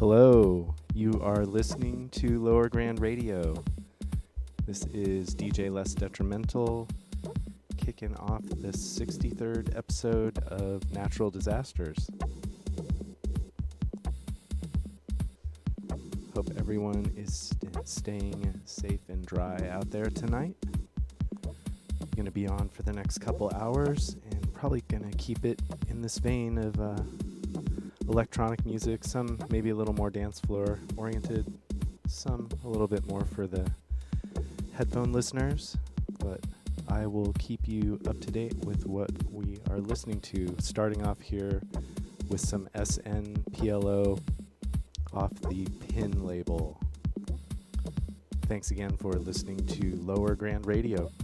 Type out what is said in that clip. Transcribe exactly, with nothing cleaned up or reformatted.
Hello, you are listening to Lower Grand Radio. This is D J Less Detrimental, kicking off the sixty-third episode of Natural Disasters. Hope everyone is st- staying safe and dry out there tonight. Going to be on for the next couple hours and probably going to keep it in this vein of uh, electronic music, some maybe a little more dance floor oriented, some a little bit more for the headphone listeners, but I will keep you up to date with what we are listening to, starting off here with some S N P L O off the Pin label. Thanks again for listening to Lower Grand Radio.